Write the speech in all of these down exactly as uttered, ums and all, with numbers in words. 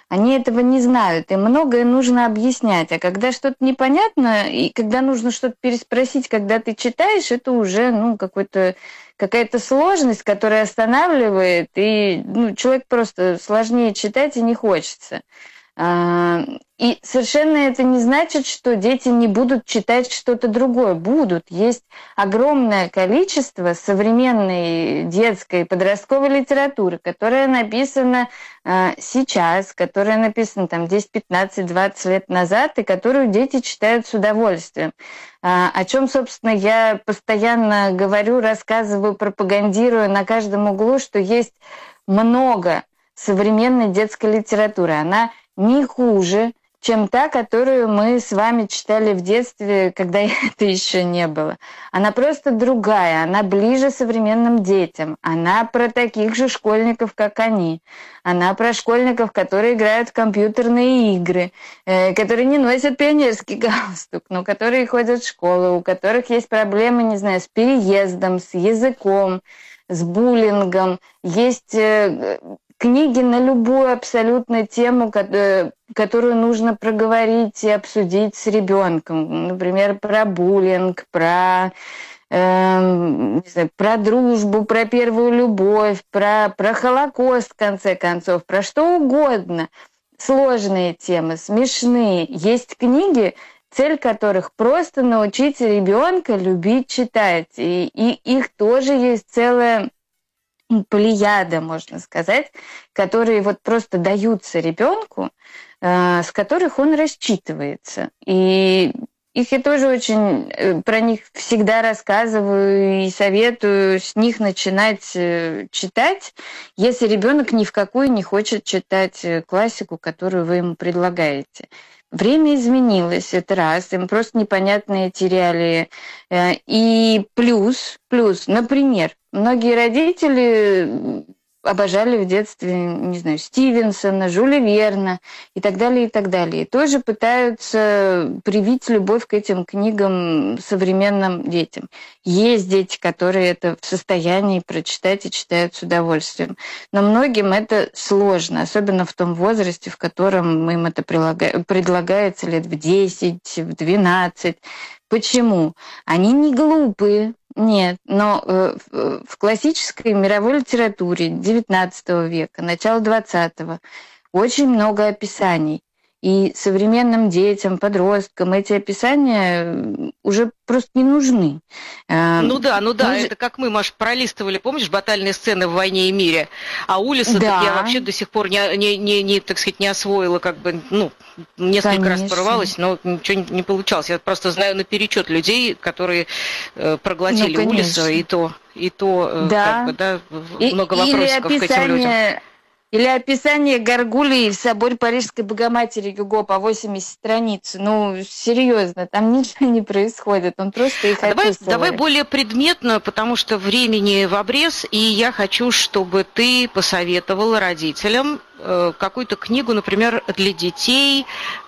они этого не знают, и многое нужно объяснять. А когда что-то непонятно, и когда нужно что-то переспросить, когда ты читаешь, это уже ну, какой-то, какая-то сложность, которая останавливает, и ну, человек просто сложнее читать и не хочется. И совершенно это не значит, что дети не будут читать что-то другое. Будут. Есть огромное количество современной детской и подростковой литературы, которая написана э, сейчас, которая написана там десять, пятнадцать, двадцать лет назад, и которую дети читают с удовольствием. Э, о чем, собственно, я постоянно говорю, рассказываю, пропагандирую на каждом углу, что есть много современной детской литературы. Она не хуже, чем та, которую мы с вами читали в детстве, когда это еще не было. Она просто другая, она ближе современным детям. Она про таких же школьников, как они. Она про школьников, которые играют в компьютерные игры, э, которые не носят пионерский галстук, но которые ходят в школу, у которых есть проблемы, не знаю, с переездом, с языком, с буллингом. Есть... Э, Книги на любую абсолютно тему, которую нужно проговорить и обсудить с ребенком. Например, про буллинг, про, э, не знаю, про дружбу, про первую любовь, про, про Холокост, в конце концов, про что угодно. Сложные темы, смешные. Есть книги, цель которых просто научить ребенка любить читать. И, и их тоже есть целая... плеяда, можно сказать, которые вот просто даются ребенку, э, с которых он рассчитывается. И их я тоже очень про них всегда рассказываю и советую с них начинать читать, если ребенок ни в какую не хочет читать классику, которую вы ему предлагаете. Время изменилось, это раз, им просто непонятны эти реалии. И плюс, плюс, например, многие родители обожали в детстве, не знаю, Стивенсона, Жюля Верна и так далее, и так далее. И тоже пытаются привить любовь к этим книгам современным детям. Есть дети, которые это в состоянии прочитать и читают с удовольствием. Но многим это сложно, особенно в том возрасте, в котором им это предлагается лет в десять, в двенадцать. Почему? Они не глупые. Нет, но э, в, в классической мировой литературе девятнадцатого века, начала двадцатого очень много описаний. И современным детям, подросткам эти описания уже просто не нужны. Ну да, ну да, Мы... это как мы, Маш, пролистывали, помнишь, батальные сцены в «Войне и мире», а Улисса да. я вообще до сих пор не, не, не, не, так сказать, не освоила, как бы, ну, несколько Конечно. раз порывалась, но ничего не, не получалось. Я просто знаю наперечет людей, которые э, проглотили ну, Улисса, и то, и то да. как бы, да, много и, вопросиков описание... к этим людям. Или описание Гаргулии в соборе Парижской Богоматери Гюго по восемьдесят страниц. Ну, серьезно, там ничего не происходит, он просто их давай, описывает. Давай более предметно, потому что времени в обрез, и я хочу, чтобы ты посоветовала родителям э, какую-то книгу, например, для детей...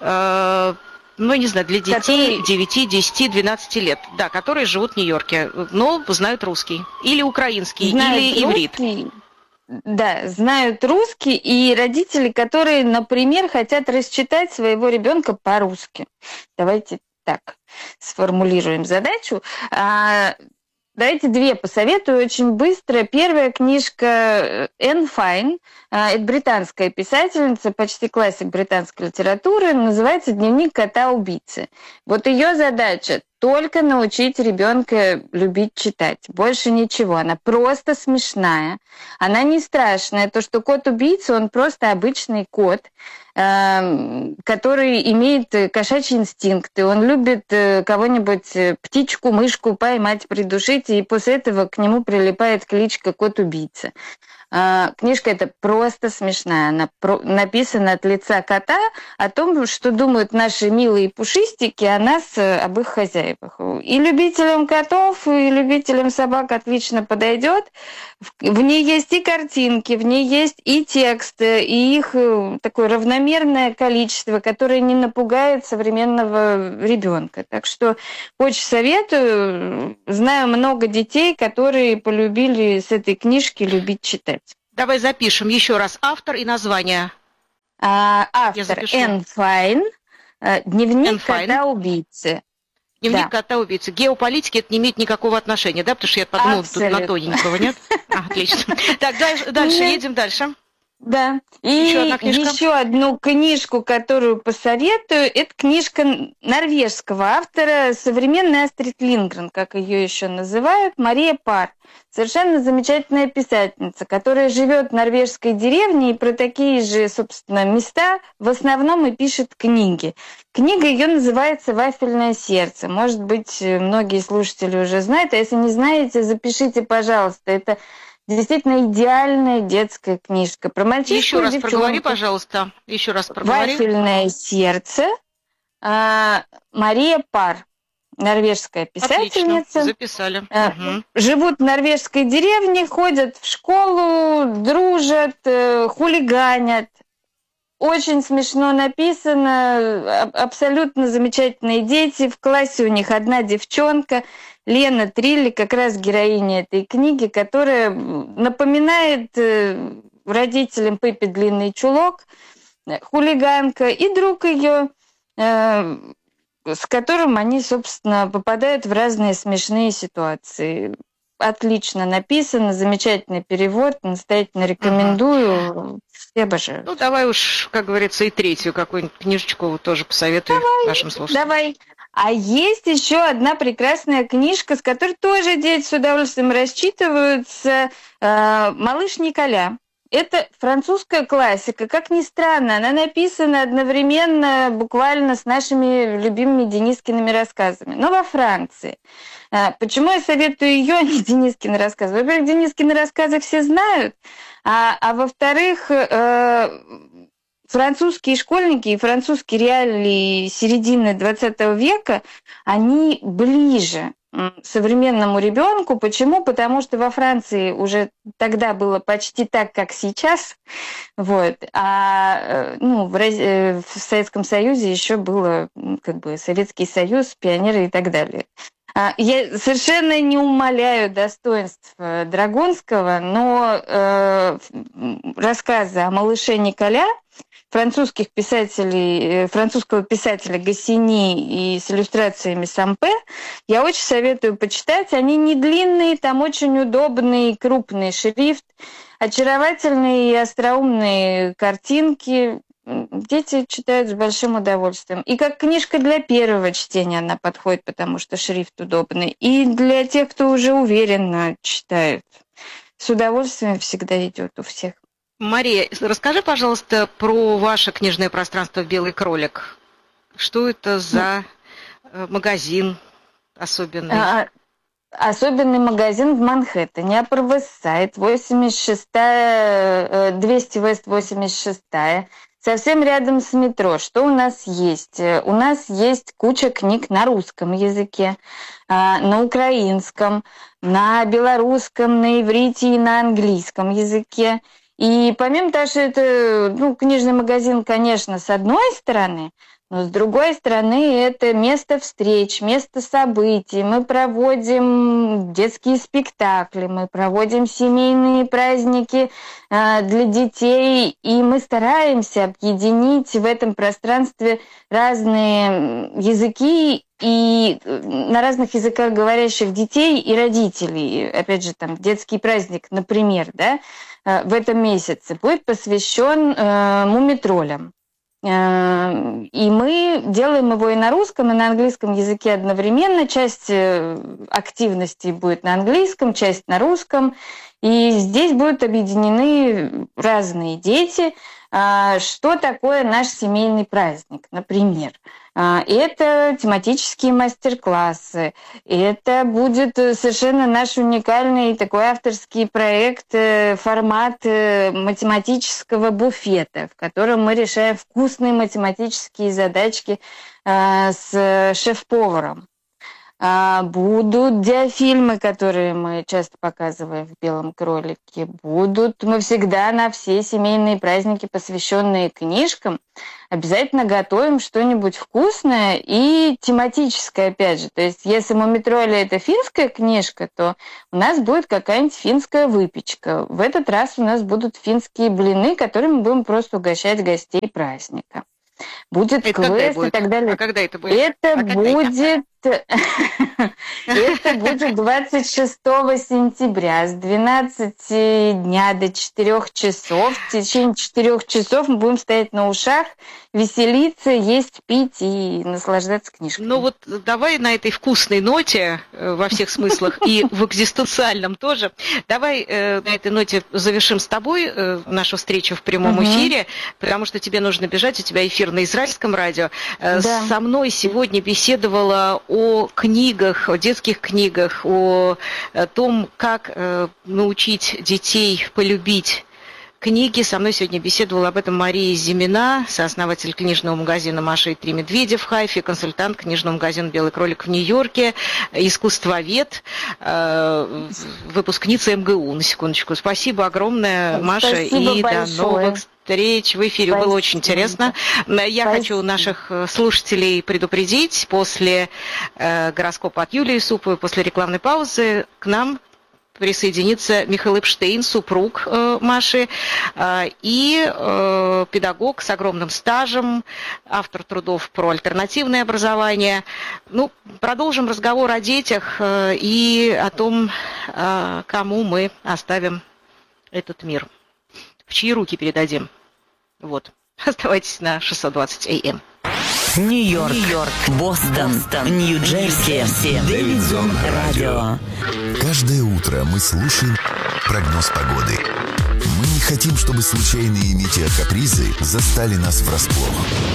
Э, ну, не знаю, для детей которые... девять, десять, двенадцать лет, да, которые живут в Нью-Йорке, но знают русский, или украинский, знают или иврит. Русский. Да, знают русский, и родители, которые, например, хотят расчитать своего ребенка по-русски. Давайте так сформулируем задачу. Давайте две посоветую очень быстро. Первая книжка Энн Файн, это британская писательница, почти классик британской литературы, называется «Дневник кота-убийцы». Вот ее задача только научить ребенка любить читать. Больше ничего. Она просто смешная. Она не страшная. То, что кот-убийца, он просто обычный кот, который имеет кошачьи инстинкты. Он любит кого-нибудь, птичку, мышку поймать, придушить, и после этого к нему прилипает кличка кот-убийца. Книжка эта просто смешная. Она про... написана от лица кота о том, что думают наши милые пушистики о нас, об их хозяевах. И любителям котов, и любителям собак отлично подойдет. В ней есть и картинки, в ней есть и тексты, и их такое равномерное количество, которое не напугает современного ребенка. Так что очень советую. Знаю много детей, которые полюбили с этой книжки любить читать. Давай запишем еще раз автор и название. Автор Энн Файн. Дневник кота-убийцы. Дневник да. кота-убийцы. Геополитики это не имеет никакого отношения, да? Потому что я подумала, тут на тоненького, нет? А, отлично. Так, дальше, дальше едем дальше. Да. И еще, одна еще одну книжку, которую посоветую, это книжка норвежского автора, современная Астрид Лингрен, как ее еще называют, Мария Парр. Совершенно замечательная писательница, которая живет в норвежской деревне и про такие же, собственно, места в основном и пишет книги. Книга ее называется «Вафельное сердце». Может быть, многие слушатели уже знают, а если не знаете, запишите, пожалуйста. Это действительно идеальная детская книжка. Про мальчишку Еще раз девчонку. Проговори, пожалуйста. Еще раз проговори. «Вафельное сердце». Мария Парр. Норвежская писательница. Отлично, записали. Угу. Живут в норвежской деревне, ходят в школу, дружат, хулиганят. Очень смешно написано, абсолютно замечательные дети. В классе у них одна девчонка, Лена Трилли, как раз героиня этой книги, которая напоминает родителям Пеппи Длинный чулок, хулиганка, и друг ее, с которым они, собственно, попадают в разные смешные ситуации. Отлично написано, замечательный перевод, настоятельно рекомендую. Ага. Я обожаю. Ну, давай уж, как говорится, и третью какую-нибудь книжечку тоже посоветую давай, нашим слушателям. Давай. А есть еще одна прекрасная книжка, с которой тоже дети с удовольствием рассчитываются. «Малыш Николя». Это французская классика. Как ни странно, она написана одновременно буквально с нашими любимыми Денискиными рассказами, но во Франции. Почему я советую ее, а не Денискины рассказы? Во-первых, Денискины рассказы все знают, а, а во-вторых, э, французские школьники и французские реалии середины двадцатого века, они ближе современному ребенку. Почему? Потому что во Франции уже тогда было почти так, как сейчас, вот, а ну, в, в Советском Союзе еще было как бы Советский Союз, пионеры и так далее. Я совершенно не умаляю достоинств Драгунского, но э, рассказы о малыше Николя французских писателей, французского писателя Гассини и с иллюстрациями Сампе я очень советую почитать. Они не длинные, там очень удобный крупный шрифт, очаровательные и остроумные картинки. Дети читают с большим удовольствием. И как книжка для первого чтения она подходит, потому что шрифт удобный. И для тех, кто уже уверенно читает. С удовольствием всегда идет у всех. Мария, расскажи, пожалуйста, про ваше книжное пространство «Белый кролик». Что это за магазин особенный? А, особенный магазин в Манхэттене, Upper West Side, восемьдесят шестая, двести West восемьдесят шестая. Совсем рядом с метро. Что у нас есть? У нас есть куча книг на русском языке, на украинском, на белорусском, на иврите и на английском языке. И помимо того, что это ну, книжный магазин, конечно, с одной стороны, но с другой стороны это место встреч, место событий. Мы проводим детские спектакли, мы проводим семейные праздники э, для детей, и мы стараемся объединить в этом пространстве разные языки и на разных языках говорящих детей и родителей. Опять же, там детский праздник, например, да, э, в этом месяце будет посвящен э, мумитролям. И мы делаем его и на русском, и на английском языке одновременно. Часть активностей будет на английском, часть на русском. И здесь будут объединены разные дети. Что такое наш семейный праздник, например? Это тематические мастер-классы, это будет совершенно наш уникальный такой авторский проект, формат математического буфета, в котором мы решаем вкусные математические задачки с шеф-поваром. А, будут диафильмы, которые мы часто показываем в «Белом кролике». Будут, мы всегда на все семейные праздники, посвященные книжкам, обязательно готовим что-нибудь вкусное и тематическое, опять же. То есть, если «Мумитроли» — это финская книжка, то у нас будет какая-нибудь финская выпечка. В этот раз у нас будут финские блины, которыми мы будем просто угощать гостей праздника. Будет это квест будет? И так далее. А когда это будет? Это а будет... Это будет двадцать шестого сентября с двенадцати дня до четырёх часов. В течение четырёх часов мы будем стоять на ушах, веселиться, есть, пить и наслаждаться книжками. Ну вот давай на этой вкусной ноте во всех смыслах и в экзистенциальном тоже. Давай на этой ноте завершим с тобой нашу встречу в прямом эфире, потому что тебе нужно бежать, у тебя эфир на Израильском радио. Да. Со мной сегодня беседовала о книгах, о детских книгах, о том, как научить детей полюбить книги. Со мной сегодня беседовала об этом Мария Зимина, сооснователь книжного магазина «Маша и три медведя» в Хайфе, консультант книжного магазина «Белый кролик» в Нью-Йорке, искусствовед, выпускница эм гэ у, на секундочку. Спасибо огромное, Маша, Спасибо и большое. До новых встреч в эфире. Спасибо. Было очень интересно. Я Спасибо. Хочу наших слушателей предупредить, после э, гороскопа от Юлии Суповой, после рекламной паузы к нам присоединится Михаил Эпштейн, супруг э, Маши, э, и э, педагог с огромным стажем, автор трудов про альтернативное образование. Ну, продолжим разговор о детях э, и о том, э, кому мы оставим этот мир. В чьи руки передадим. Вот. Оставайтесь на шестьсот двадцать эй эм. Нью-Йорк, Нью-Йорк, Бостон, Бостон, Нью-Джерси, Дэвидсон радио. Каждое утро мы слушаем прогноз погоды. Мы не хотим, чтобы случайные метеокапризы застали нас врасплох.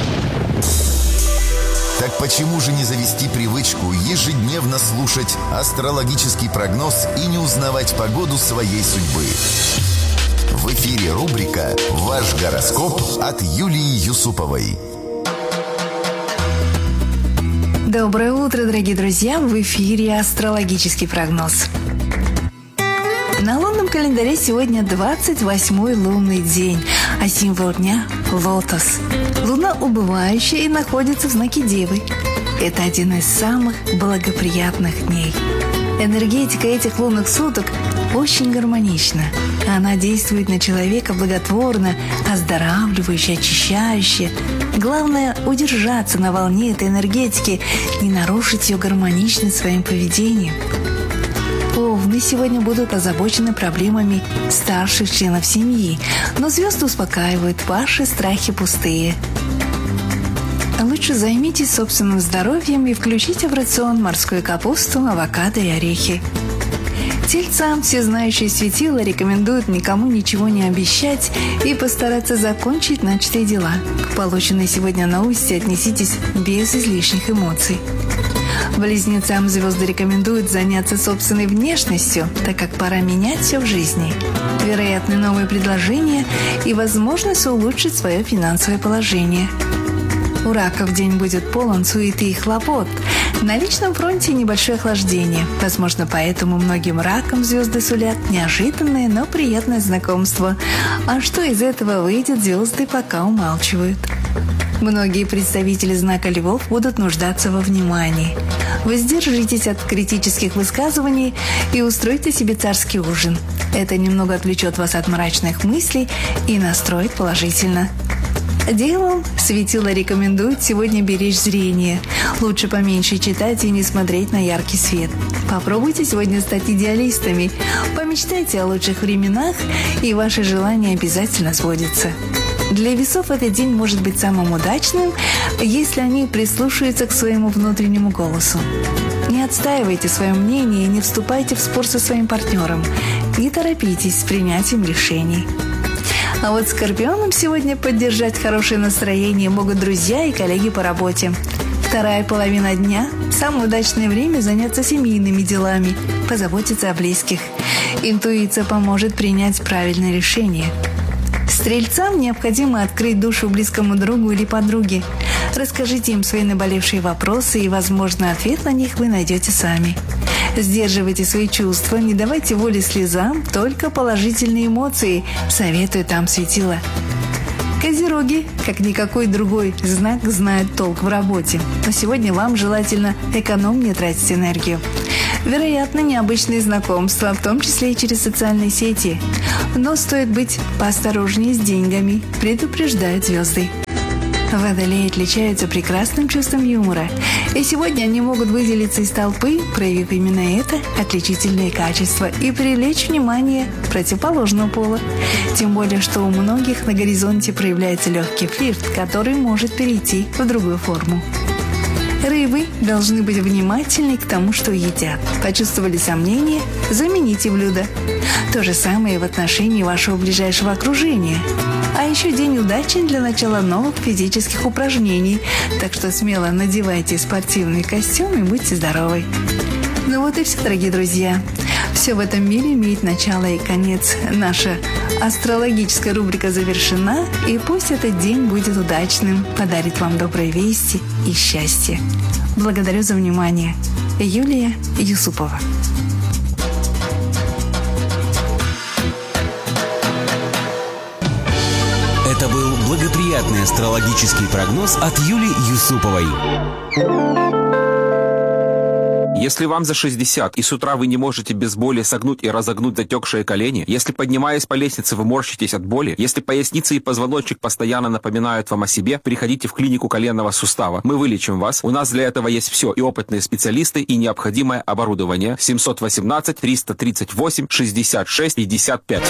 Так почему же не завести привычку ежедневно слушать астрологический прогноз и не узнавать погоду своей судьбы? В эфире рубрика «Ваш гороскоп» от Юлии Юсуповой. Доброе утро, дорогие друзья! В эфире астрологический прогноз. На лунном календаре сегодня двадцать восьмой лунный день, а символ дня – лотос. Луна убывающая и находится в знаке Девы. Это один из самых благоприятных дней. Энергетика этих лунных суток очень гармонична. Она действует на человека благотворно, оздоравливающе, очищающе. Главное – удержаться на волне этой энергетики, не нарушить ее гармоничность своим поведением. Овны сегодня будут озабочены проблемами старших членов семьи, но звезды успокаивают, ваши страхи пустые. Лучше займитесь собственным здоровьем и включите в рацион морскую капусту, авокадо и орехи. Тельцам всезнающие светила рекомендуют никому ничего не обещать и постараться закончить начатые дела. К полученной сегодня новости отнеситесь без излишних эмоций. Близнецам звезды рекомендуют заняться собственной внешностью, так как пора менять все в жизни. Вероятны новые предложения и возможность улучшить свое финансовое положение. У раков день будет полон суеты и хлопот. На личном фронте небольшое охлаждение. Возможно, поэтому многим ракам звезды сулят неожиданное, но приятное знакомство. А что из этого выйдет, звезды пока умалчивают. Многие представители знака Львов будут нуждаться во внимании. Воздержитесь от критических высказываний и устройте себе царский ужин. Это немного отвлечет вас от мрачных мыслей и настроит положительно. Девам светило рекомендует сегодня беречь зрение. Лучше поменьше читать и не смотреть на яркий свет. Попробуйте сегодня стать идеалистами. Помечтайте о лучших временах, и ваши желания обязательно сбудутся. Для весов этот день может быть самым удачным, если они прислушаются к своему внутреннему голосу. Не отстаивайте свое мнение и не вступайте в спор со своим партнером. Не торопитесь с принятием решений. А вот скорпионам сегодня поддержать хорошее настроение могут друзья и коллеги по работе. Вторая половина дня – самое удачное время заняться семейными делами, позаботиться о близких. Интуиция поможет принять правильное решение. Стрельцам необходимо открыть душу близкому другу или подруге. Расскажите им свои наболевшие вопросы, и, возможно, ответ на них вы найдете сами. Сдерживайте свои чувства, не давайте воли слезам, только положительные эмоции, советует там светило. Козероги, как никакой другой знак, знают толк в работе. Но сегодня вам желательно экономнее тратить энергию. Вероятно, необычные знакомства, в том числе и через социальные сети. Но стоит быть поосторожнее с деньгами, предупреждают звезды. Водолеи отличаются прекрасным чувством юмора. И сегодня они могут выделиться из толпы, проявив именно это отличительное качество, и привлечь внимание противоположного пола. Тем более, что у многих на горизонте проявляется легкий флирт, который может перейти в другую форму. Рыбы должны быть внимательны к тому, что едят. Почувствовали сомнения? Замените блюдо. То же самое в отношении вашего ближайшего окружения. А еще день удачи для начала новых физических упражнений. Так что смело надевайте спортивный костюм и будьте здоровы. Ну вот и все, дорогие друзья. Все в этом мире имеет начало и конец. Наша астрологическая рубрика завершена, и пусть этот день будет удачным, подарит вам добрые вести и счастье. Благодарю за внимание. Юлия Юсупова. Это был благоприятный астрологический прогноз от Юлии Юсуповой. Если вам за шестьдесят, и с утра вы не можете без боли согнуть и разогнуть затекшие колени, если, поднимаясь по лестнице, вы морщитесь от боли, если поясница и позвоночник постоянно напоминают вам о себе, приходите в клинику коленного сустава. Мы вылечим вас. У нас для этого есть все: и опытные специалисты, и необходимое оборудование. семь один восемь триста тридцать восемь шестьдесят шесть пятьдесят пять.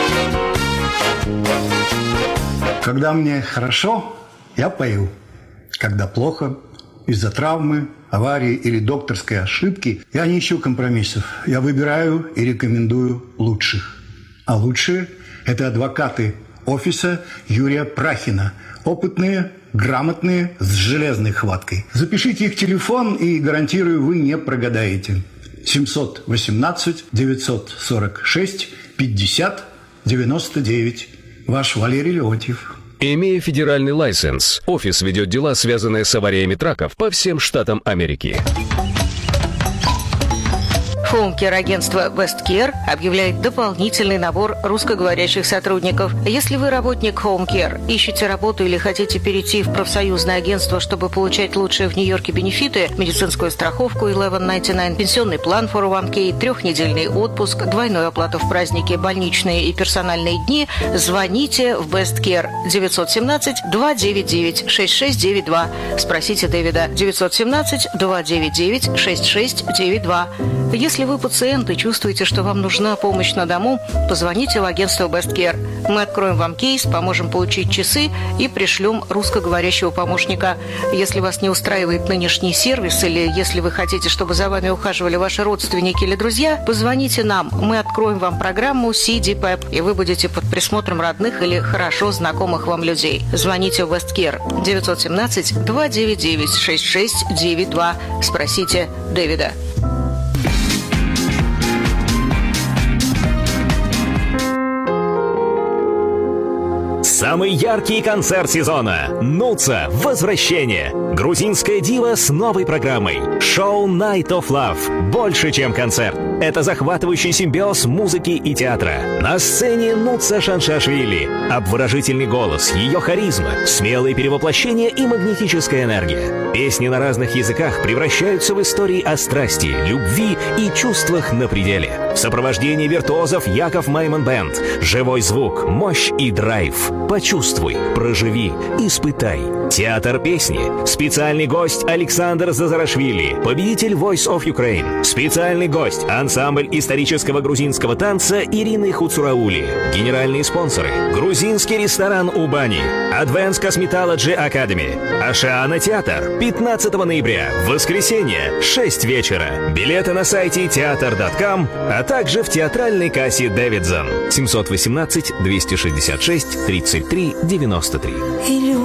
Когда мне хорошо, я пою. Когда плохо, из-за травмы, аварии или докторской ошибки, я не ищу компромиссов. Я выбираю и рекомендую лучших. А лучшие – это адвокаты офиса Юрия Прахина. Опытные, грамотные, с железной хваткой. Запишите их телефон, и, гарантирую, вы не прогадаете. семь один восемь девятьсот сорок шесть пятьдесят девяносто девять. Ваш Валерий Леонтьев. Имея федеральный лайсенс, офис ведет дела, связанные с авариями траков по всем штатам Америки. Хоум-кер-агентство Westcare объявляет дополнительный набор русскоговорящих сотрудников. Если вы работник Хоум-кер, ищете работу или хотите перейти в профсоюзное агентство, чтобы получать лучшие в Нью-Йорке бенефиты, медицинскую страховку eleven ninety-nine, пенсионный план фор о ван кей, трехнедельный отпуск, двойную оплату в праздники, больничные и персональные дни, звоните в Westcare девять один семь два девять девять шесть шесть девять два. Спросите Дэвида девять один семь два девять девять шесть шесть девять два. Если вы пациент и чувствуете, что вам нужна помощь на дому, позвоните в агентство Westcare. Мы откроем вам кейс, поможем получить часы и пришлем русскоговорящего помощника. Если вас не устраивает нынешний сервис, или если вы хотите, чтобы за вами ухаживали ваши родственники или друзья, позвоните нам. Мы откроем вам программу си ди пэп, и вы будете под присмотром родных или хорошо знакомых вам людей. Звоните в Westcare девять один семь два девять девять шесть шесть девять два. Спросите Дэвида. Самый яркий концерт сезона. Нуца. Возвращение. Грузинская дива с новой программой. Шоу Night of Love. Больше, чем концерт. Это захватывающий симбиоз музыки и театра. На сцене Нуца Шаншашвили. Обворожительный голос, ее харизма, смелые перевоплощения и магнетическая энергия. Песни на разных языках превращаются в истории о страсти, любви и чувствах на пределе. В сопровождении виртуозов Яков Майман Бэнд. Живой звук, мощь и драйв. Почувствуй, проживи, испытай. Театр песни. Специальный гость Александр Зазарашвили, победитель Voice of Ukraine. Специальный гость ансамбль исторического грузинского танца Ирины Хуцураули. Генеральные спонсоры. Грузинский ресторан Убани. Advanced Cosmetology Academy. Ашана театр. пятнадцатого ноября. Воскресенье. шесть вечера. Билеты на сайте театр точка ком, а также в театральной кассе Дэвидсон. семь один восемь двести шестьдесят шесть тридцать три девяносто три.